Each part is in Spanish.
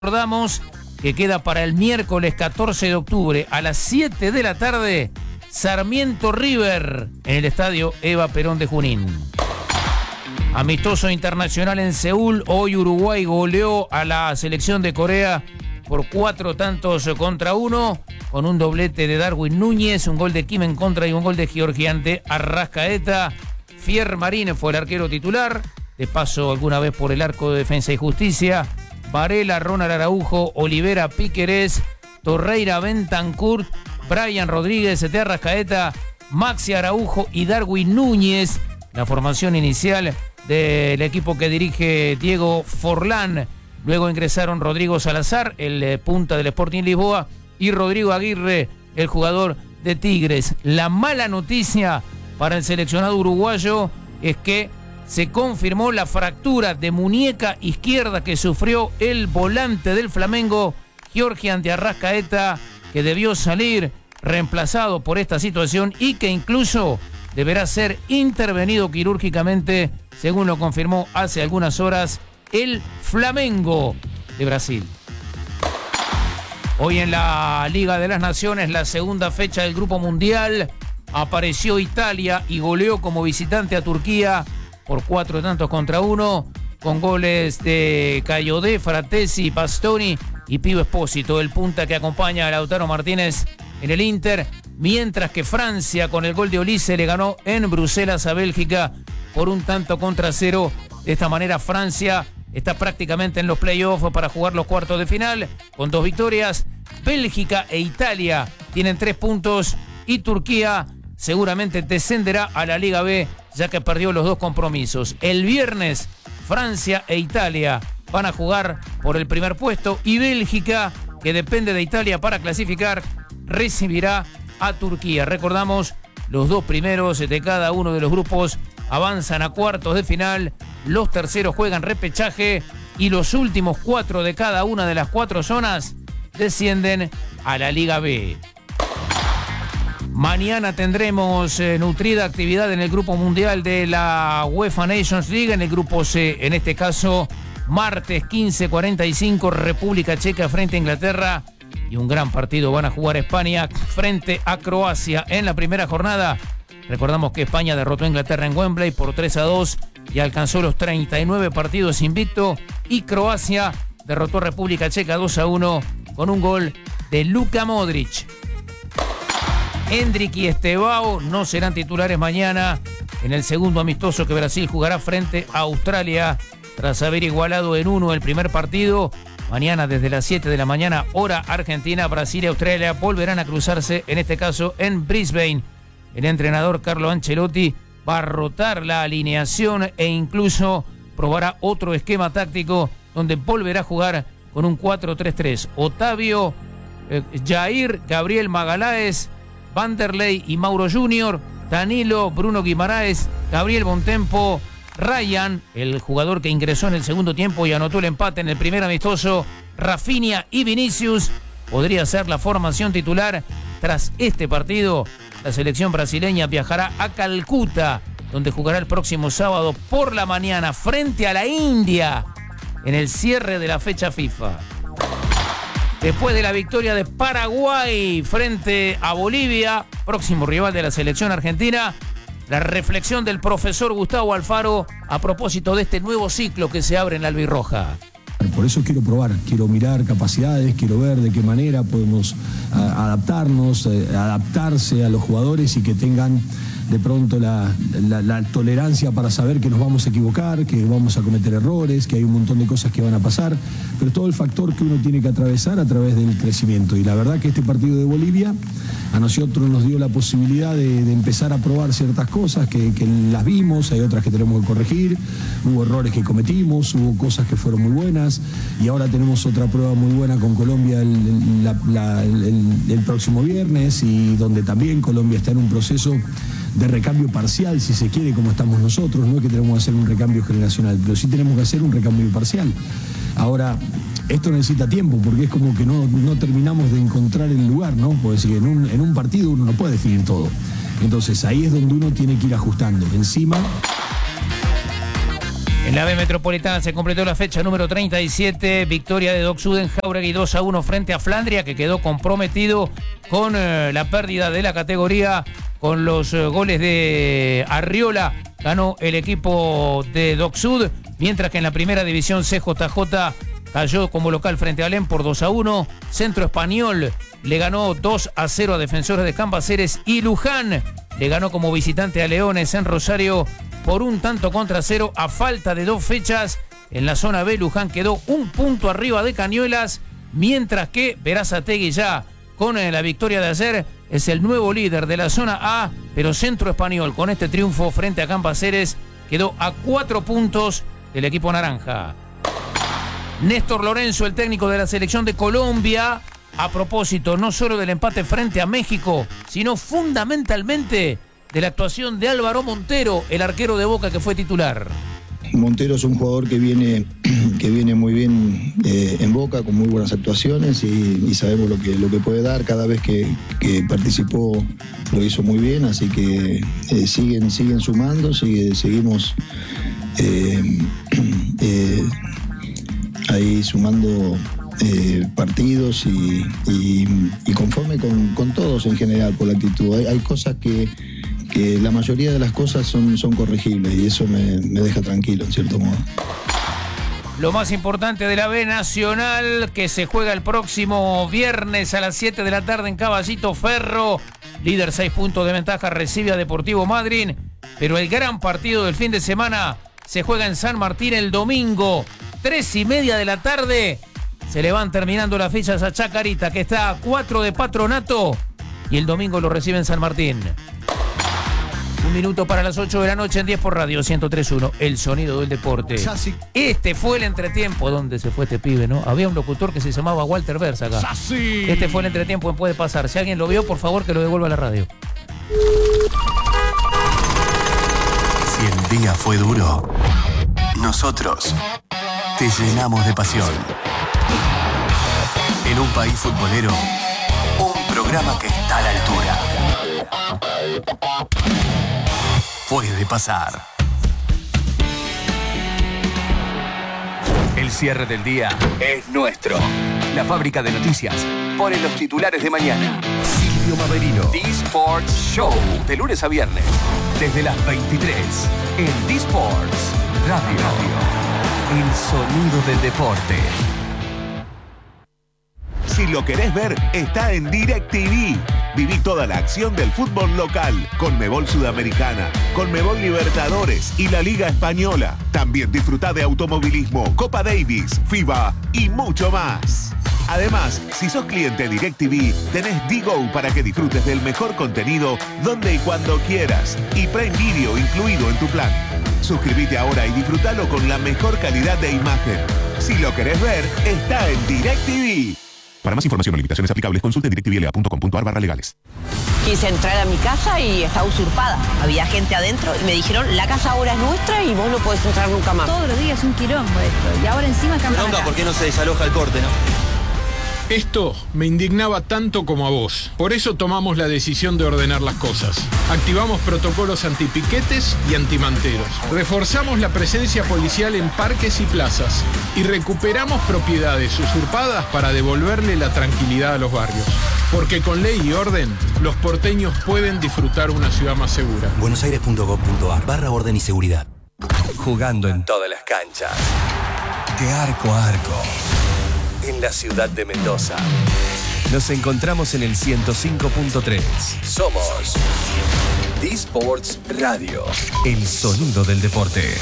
Recordamos que queda para el miércoles 14 de octubre a las 7 de la tarde Sarmiento River en el estadio Eva Perón de Junín. Amistoso internacional en Seúl. Hoy Uruguay goleó a la selección de Corea por 4-1 con un doblete de Darwin Núñez, un gol de Kim en contra y un gol de Giorgiante Arrascaeta. Fier Marín fue el arquero titular, de paso alguna vez por el arco de Defensa y Justicia. Varela, Ronald Araujo, Olivera, Piquerés, Torreira, Bentancur, Brian Rodríguez, de Arrascaeta, Maxi Araujo y Darwin Núñez. La formación inicial del equipo que dirige Diego Forlán. Luego ingresaron Rodrigo Salazar, el punta del Sporting Lisboa, y Rodrigo Aguirre, el jugador de Tigres. La mala noticia para el seleccionado uruguayo es que se confirmó la fractura de muñeca izquierda que sufrió el volante del Flamengo, Giorgiante Arrascaeta, que debió salir reemplazado por esta situación y que incluso deberá ser intervenido quirúrgicamente, según lo confirmó hace algunas horas el Flamengo de Brasil. Hoy en la Liga de las Naciones, la segunda fecha del Grupo Mundial, apareció Italia y goleó como visitante a Turquía por 4-1, con goles de Cayodé, Fratesi, Bastoni y Pío Espósito, el punta que acompaña a Lautaro Martínez en el Inter, mientras que Francia, con el gol de Olise, le ganó en Bruselas a Bélgica por 1-0. De esta manera Francia está prácticamente en los playoffs para jugar los cuartos de final, con 2 victorias. Bélgica e Italia tienen 3 puntos y Turquía seguramente descenderá a la Liga B, ya que perdió los 2 compromisos. El viernes, Francia e Italia van a jugar por el primer puesto y Bélgica, que depende de Italia para clasificar, recibirá a Turquía. Recordamos, los 2 primeros de cada uno de los grupos avanzan a cuartos de final, los terceros juegan repechaje y los últimos 4 de cada una de las 4 zonas descienden a la Liga B. Mañana tendremos nutrida actividad en el Grupo Mundial de la UEFA Nations League, en el Grupo C. En este caso, martes 15:45, República Checa frente a Inglaterra. Y un gran partido van a jugar España frente a Croacia en la primera jornada. Recordamos que España derrotó a Inglaterra en Wembley por 3-2 y alcanzó los 39 partidos invicto. Y Croacia derrotó a República Checa 2-1 con un gol de Luka Modric. Endrick y Estevao no serán titulares mañana en el segundo amistoso que Brasil jugará frente a Australia tras haber igualado en 1 el primer partido. Mañana desde las 7 de la mañana, hora argentina, Brasil y Australia volverán a cruzarse, en este caso en Brisbane. El entrenador Carlo Ancelotti va a rotar la alineación e incluso probará otro esquema táctico donde volverá a jugar con un 4-3-3. Otavio, Jair, Gabriel Magalhães, Vanderlei y Mauro Junior, Danilo, Bruno Guimaraes, Gabriel Bontempo, Ryan, el jugador que ingresó en el segundo tiempo y anotó el empate en el primer amistoso, Rafinha y Vinicius. Podría ser la formación titular. Tras este partido, la selección brasileña viajará a Calcuta, donde jugará el próximo sábado por la mañana frente a la India en el cierre de la fecha FIFA. Después de la victoria de Paraguay frente a Bolivia, próximo rival de la selección argentina, la reflexión del profesor Gustavo Alfaro a propósito de este nuevo ciclo que se abre en la albirroja. Por eso quiero probar, quiero mirar capacidades, quiero ver de qué manera podemos adaptarnos, adaptarse a los jugadores y que tengan de pronto la tolerancia para saber que nos vamos a equivocar, que vamos a cometer errores, que hay un montón de cosas que van a pasar, pero todo el factor que uno tiene que atravesar a través del crecimiento. Y la verdad que este partido de Bolivia a nosotros nos dio la posibilidad de empezar a probar ciertas cosas que las vimos, hay otras que tenemos que corregir, hubo errores que cometimos, hubo cosas que fueron muy buenas y ahora tenemos otra prueba muy buena con Colombia el próximo viernes, y donde también Colombia está en un proceso de recambio parcial, si se quiere, como estamos nosotros. No es que tenemos que hacer un recambio generacional, pero sí tenemos que hacer un recambio parcial. Ahora, esto necesita tiempo, porque es como que no terminamos de encontrar el lugar, ¿no? Porque si en un partido uno no puede definir todo. Entonces ahí es donde uno tiene que ir ajustando. Encima, En la B Metropolitana se completó la fecha número 37, victoria de Docksud en Jáuregui 2-1 frente a Flandria, que quedó comprometido con la pérdida de la categoría con los goles de Arriola. Ganó el equipo de Docksud, mientras que en la primera división CJJ cayó como local frente a Alem por 2-1. Centro Español le ganó 2-0 a Defensores de Cambaceres y Luján le ganó como visitante a Leones en Rosario por 1-0 a falta de 2 fechas. En la zona B, Luján quedó 1 punto arriba de Cañuelas, mientras que Berazategui ya con la victoria de ayer es el nuevo líder de la zona A, pero Centro Español con este triunfo frente a Cambaceres quedó a 4 puntos del equipo naranja. Néstor Lorenzo, el técnico de la selección de Colombia, a propósito no solo del empate frente a México, sino fundamentalmente de la actuación de Álvaro Montero, el arquero de Boca que fue titular. Montero es un jugador que viene muy bien en Boca, con muy buenas actuaciones y sabemos lo que puede dar. Cada vez que participó lo hizo muy bien, así que siguen sumando, seguimos ahí sumando partidos y conforme con todos en general por la actitud. Hay cosas que la mayoría de las cosas son corregibles y eso me deja tranquilo en cierto modo. Lo más importante de la B Nacional, que se juega el próximo viernes a las 7 de la tarde en Caballito Ferro. Líder 6 puntos de ventaja, recibe a Deportivo Madryn. Pero el gran partido del fin de semana se juega en San Martín el domingo, 3:30 de la tarde. Se le van terminando las fichas a Chacarita, que está a 4 de Patronato. Y el domingo lo recibe en San Martín. 1 minuto para las 8 de la noche en 10 por Radio 103.1, el sonido del deporte. Este fue el entretiempo. ¿Dónde se fue este pibe, no? Había un locutor que se llamaba Walter Versa acá. Este fue el entretiempo en Puede Pasar. Si alguien lo vio, por favor, que lo devuelva a la radio. Si el día fue duro, nosotros te llenamos de pasión. En un país futbolero, un programa que está a la altura. Puede Pasar. El cierre del día es nuestro. La fábrica de noticias pone los titulares de mañana. Silvio Maverino. D-Sports Show. De lunes a viernes. Desde las 23. En D-Sports Radio. El sonido del deporte. Si lo querés ver, está en DirecTV. Viví toda la acción del fútbol local, Conmebol Sudamericana, Conmebol Libertadores y la Liga Española. También disfrutá de automovilismo, Copa Davis, FIBA y mucho más. Además, si sos cliente DirecTV, tenés D-Go para que disfrutes del mejor contenido donde y cuando quieras. Y Prime Video incluido en tu plan. Suscríbete ahora y disfrutalo con la mejor calidad de imagen. Si lo querés ver, está en DirecTV. Para más información o limitaciones aplicables, consulte directvla.com.ar/legales. Quise entrar a mi casa y estaba usurpada. Había gente adentro y me dijeron, la casa ahora es nuestra y vos no podés entrar nunca más. Todos los días es un quilombo esto. Y ahora encima cambian acá. ¿Por qué no se desaloja el corte, no? Esto me indignaba tanto como a vos. Por eso tomamos la decisión de ordenar las cosas. Activamos protocolos antipiquetes y antimanteros. Reforzamos la presencia policial en parques y plazas. Y recuperamos propiedades usurpadas para devolverle la tranquilidad a los barrios. Porque con ley y orden, los porteños pueden disfrutar una ciudad más segura. buenosaires.gov.ar/orden y seguridad. Jugando en todas las canchas. De arco a arco. En la ciudad de Mendoza. Nos encontramos en el 105.3. Somos D-Sports Radio. El sonido del deporte.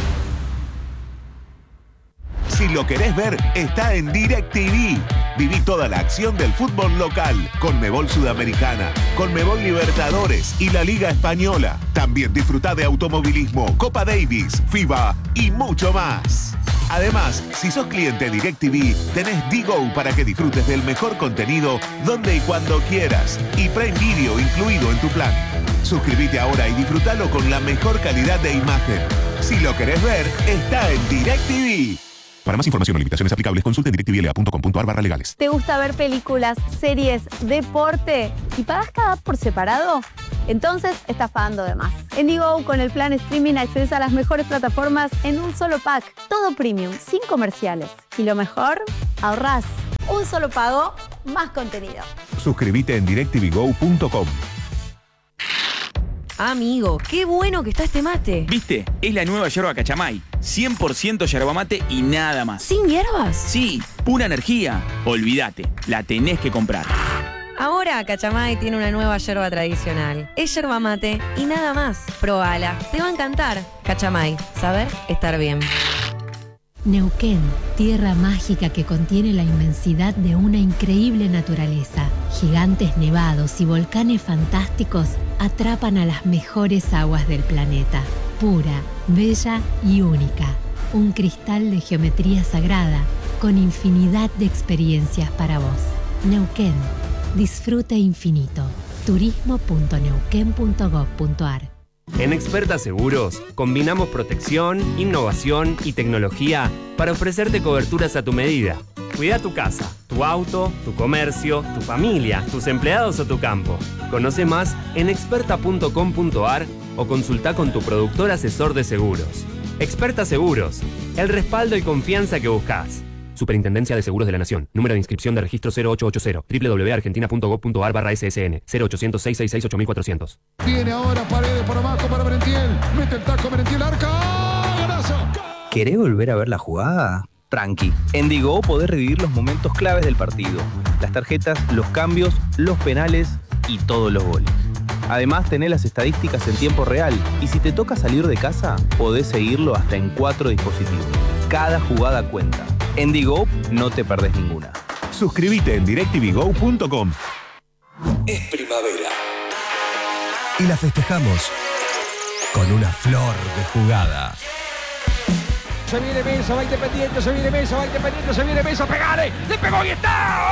Si lo querés ver, está en DirecTV. Viví toda la acción del fútbol local, Conmebol Sudamericana, Conmebol Libertadores y la Liga Española. También disfrutá de automovilismo, Copa Davis, FIBA y mucho más. Además, si sos cliente DirecTV, tenés D-Go para que disfrutes del mejor contenido donde y cuando quieras. Y Prime Video incluido en tu plan. Suscríbete ahora y disfrutalo con la mejor calidad de imagen. Si lo querés ver, está en DirecTV. Para más información o limitaciones aplicables, consulte directvla.com.ar/legales. ¿Te gusta ver películas, series, deporte y pagas cada app por separado? Entonces estás pagando de más. En Digo, con el plan streaming accedes a las mejores plataformas en un solo pack. Todo premium, sin comerciales. Y lo mejor, ahorrás. Un solo pago, más contenido. Suscríbete en directvgo.com. Amigo, qué bueno que está este mate. ¿Viste? Es la nueva yerba Cachamay. 100% yerba mate y nada más. ¿Sin hierbas? Sí, pura energía. Olvídate, la tenés que comprar. Ahora Cachamay tiene una nueva yerba tradicional. Es yerba mate y nada más. Probala, te va a encantar. Cachamay, saber estar bien. Neuquén, tierra mágica que contiene la inmensidad de una increíble naturaleza. Gigantes nevados y volcanes fantásticos atrapan a las mejores aguas del planeta. Pura, bella y única. Un cristal de geometría sagrada con infinidad de experiencias para vos. Neuquén, disfrute infinito. turismo.neuquén.gov.ar. En Experta Seguros, combinamos protección, innovación y tecnología para ofrecerte coberturas a tu medida. Cuida tu casa, tu auto, tu comercio, tu familia, tus empleados o tu campo. Conoce más en experta.com.ar o consulta con tu productor asesor de seguros. Experta Seguros, el respaldo y confianza que buscas. Superintendencia de Seguros de la Nación. Número de inscripción de registro 0880. www.argentina.gov.ar/SSN. 0800-666-8400. Viene ahora Paredes por abajo para Merentiel. Mete el taco Merentiel, arca. ¡Golazo! ¿Querés volver a ver la jugada? Tranqui. En Digo podés revivir los momentos claves del partido. Las tarjetas, los cambios, los penales y todos los goles. Además, tenés las estadísticas en tiempo real. Y si te toca salir de casa, podés seguirlo hasta en 4 dispositivos. Cada jugada cuenta. En Digo no te perdés ninguna. Suscríbete en directvgo.com. Es primavera. Y la festejamos con una flor de jugada. Se viene Mesa, va Independiente, se viene Mesa, va Independiente, se viene Mesa, pegale, le pegó y está.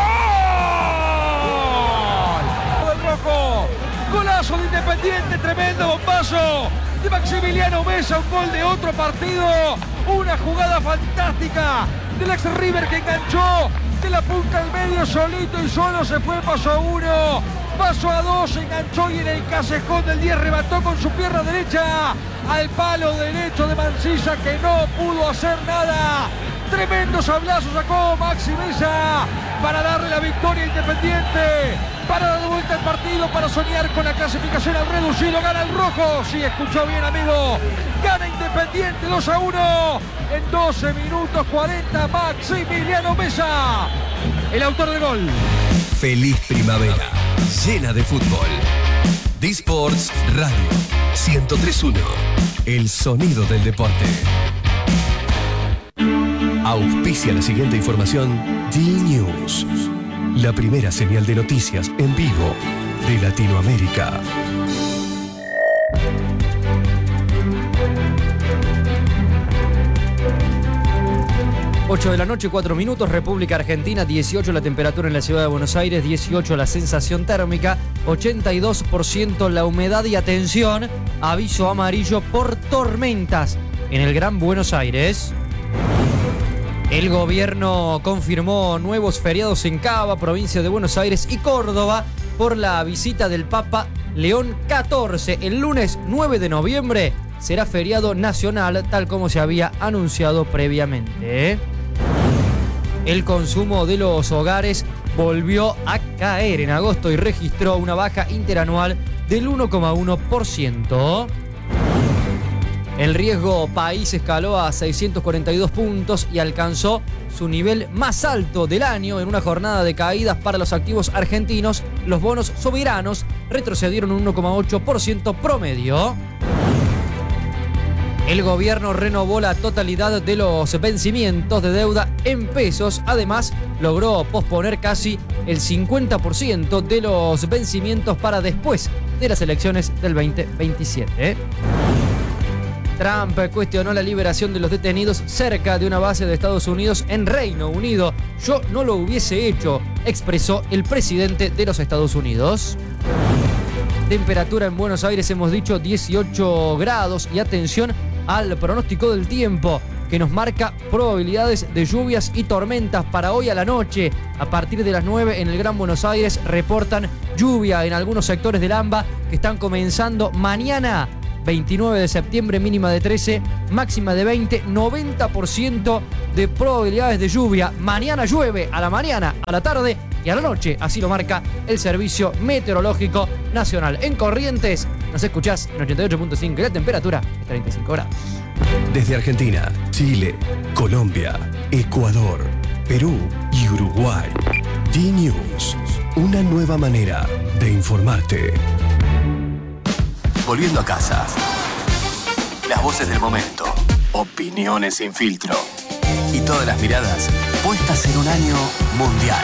¡Gol! El rojo, golazo de Independiente, tremendo bombazo de Maximiliano Mesa, un gol de otro partido, una jugada fantástica del ex River que enganchó de la punta al medio solito y solo se fue, paso a 1, paso a 2, enganchó y en el callejón del 10 remató con su pierna derecha al palo derecho de Mancilla que no pudo hacer nada. Tremendo sablazo sacó Maxi Mesa para darle la victoria a Independiente, para dar de vuelta el partido, para soñar con la clasificación al reducido. Gana el rojo, sí, escuchó bien, amigo. Gana Independiente 2-1 en 12 minutos 40. Maximiliano Mesa, el autor del gol. Feliz primavera, llena de fútbol. D-Sports Radio 103.1, el sonido del deporte. Auspicia la siguiente información D-News, la primera señal de noticias en vivo de Latinoamérica. Ocho de la noche, 4 minutos, República Argentina, 18 la temperatura en la ciudad de Buenos Aires, 18 la sensación térmica, 82% la humedad y atención, aviso amarillo por tormentas en el Gran Buenos Aires. El gobierno confirmó nuevos feriados en Cava, provincia de Buenos Aires y Córdoba por la visita del Papa León XIV. El lunes 9 de noviembre será feriado nacional, tal como se había anunciado previamente. El consumo de los hogares volvió a caer en agosto y registró una baja interanual del 1,1%. El riesgo país escaló a 642 puntos y alcanzó su nivel más alto del año en una jornada de caídas para los activos argentinos. Los bonos soberanos retrocedieron un 1,8% promedio. El gobierno renovó la totalidad de los vencimientos de deuda en pesos. Además, logró posponer casi el 50% de los vencimientos para después de las elecciones del 2027. Trump cuestionó la liberación de los detenidos cerca de una base de Estados Unidos en Reino Unido. Yo no lo hubiese hecho, expresó el presidente de los Estados Unidos. Temperatura en Buenos Aires, hemos dicho 18 grados y atención al pronóstico del tiempo. que nos marca probabilidades de lluvias y tormentas para hoy a la noche. A partir de las 9 en el Gran Buenos Aires reportan lluvia en algunos sectores del AMBA que están comenzando mañana. 29 de septiembre, mínima de 13, máxima de 20, 90% de probabilidades de lluvia. Mañana llueve a la mañana, a la tarde y a la noche. Así lo marca el Servicio Meteorológico Nacional. En Corrientes nos escuchás en 88.5 y la temperatura es 35 grados. Desde Argentina, Chile, Colombia, Ecuador, Perú y Uruguay. D-News, una nueva manera de informarte. Volviendo a casa. Las voces del momento. Opiniones sin filtro. Y todas las miradas puestas en un año mundial.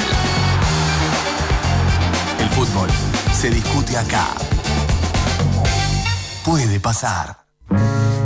El fútbol se discute acá. Puede pasar.